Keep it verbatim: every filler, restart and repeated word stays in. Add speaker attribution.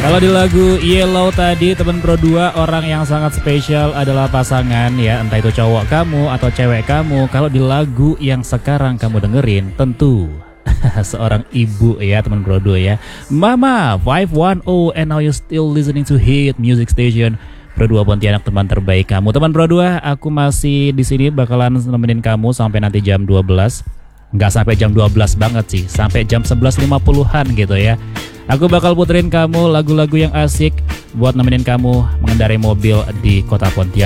Speaker 1: Kalau di lagu Yellow tadi teman Pro dua, orang yang sangat spesial adalah pasangan ya, entah itu cowok kamu atau cewek kamu. Kalau di lagu yang sekarang kamu dengerin tentu seorang ibu ya teman Pro dua ya. Mama lima satu nol and now you still listening to Hit Music Station Pro dua Pontianak, teman terbaik kamu. Teman Pro dua, aku masih di sini bakalan nemenin kamu sampai nanti jam dua belas. Nggak sampai jam dua belas banget sih, sampai jam sebelas lima puluhan gitu ya. Aku bakal puterin kamu lagu-lagu yang asik buat nemenin kamu mengendarai mobil di kota Pontianak.